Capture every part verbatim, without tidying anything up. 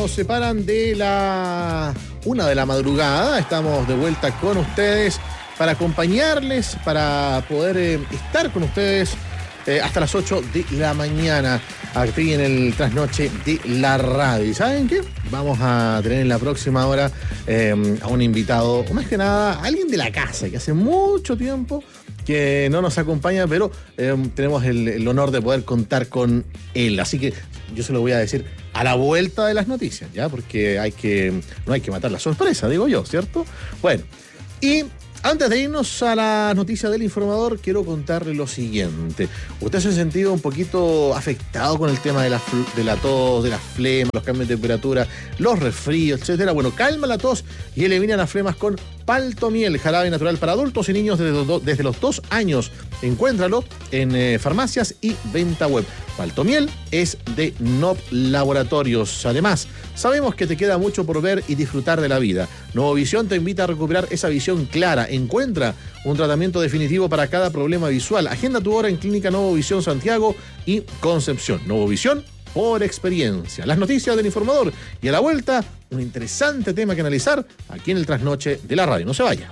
nos separan de la una de la madrugada. Estamos de vuelta con ustedes para acompañarles, para poder eh, estar con ustedes eh, hasta las ocho de la mañana aquí en el Trasnoche de la Radio. ¿Y saben qué? Vamos a tener en la próxima hora eh, a un invitado, o más que nada, alguien de la casa que hace mucho tiempo que no nos acompaña, pero eh, tenemos el, el honor de poder contar con él. Así que yo se lo voy a decir a la vuelta de las noticias, ¿ya? Porque hay que, no hay que matar la sorpresa, digo yo, ¿cierto? Bueno, y antes de irnos a la noticia del informador, quiero contarle lo siguiente. ¿Usted se ha sentido un poquito afectado con el tema de la, de la tos, de la flema, los cambios de temperatura, los resfríos, etcétera? Bueno, calma la tos y elimina las flemas con Paltomiel, jarabe natural para adultos y niños desde, do, desde los dos años. Encuéntralo en eh, farmacias y venta web. Paltomiel es de Nop Laboratorios. Además, sabemos que te queda mucho por ver y disfrutar de la vida. Novovisión te invita a recuperar esa visión clara. Encuentra un tratamiento definitivo para cada problema visual. Agenda tu hora en Clínica Novovisión Santiago y Concepción. Novovisión por experiencia. Las noticias del informador y a la vuelta, un interesante tema que analizar aquí en el Trasnoche de la Radio. No se vaya.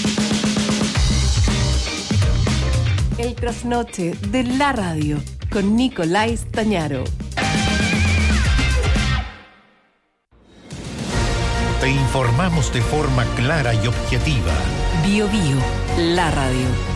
El Trasnoche de la Radio con Nicolás Tañaro. Te informamos de forma clara y objetiva. Bio Bio, la radio.